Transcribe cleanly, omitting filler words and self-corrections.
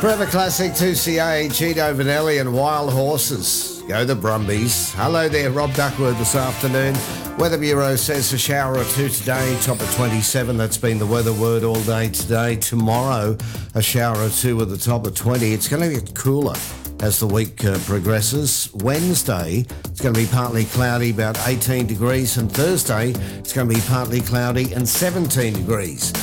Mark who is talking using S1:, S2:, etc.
S1: Forever Classic 2CA, Cheeto Vanelli and Wild Horses. Go the Brumbies. Hello there, Rob Duckworth this afternoon. Weather Bureau says a shower or two today, top of 27. That's been the weather word all day today. Tomorrow, a shower or two at the top of 20. It's going to get cooler as the week progresses. Wednesday, it's going to be partly cloudy, about 18 degrees. And Thursday, it's going to be partly cloudy and 17 degrees.